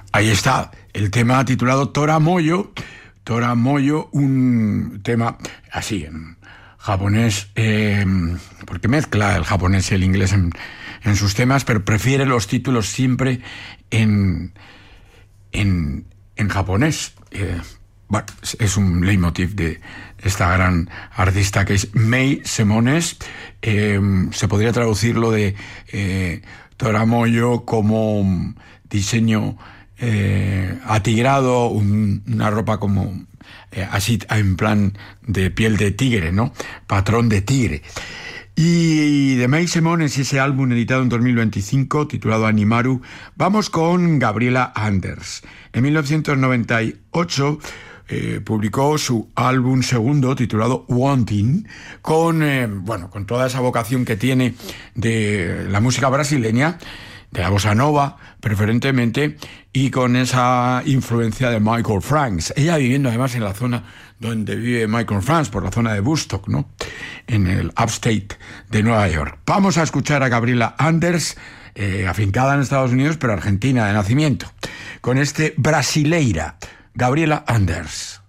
Ahí está, el tema titulado Tora Moyo. Tora Moyo, un tema así, en japonés, porque mezcla el japonés y el inglés en sus temas, pero prefiere los títulos siempre en japonés. Bueno, es un leitmotiv de esta gran artista que es Mei Semones. Se podría traducirlo de Tora Moyo como diseño atigrado, una ropa como así en plan de piel de tigre, ¿no? Patrón de tigre. Y de Mei Semones y ese álbum editado en 2025 titulado Animaru, vamos con Gabriela Anders. En 1998 publicó su álbum segundo titulado Wanting, con toda esa vocación que tiene de la música brasileña, de la bossa nova preferentemente, y con esa influencia de Michael Franks. Ella viviendo además en la zona donde vive Michael Franks, por la zona de Woodstock, ¿no? En el upstate de Nueva York. Vamos a escuchar a Gabriela Anders, afincada en Estados Unidos, pero argentina de nacimiento, con este Brasileira, Gabriela Anders.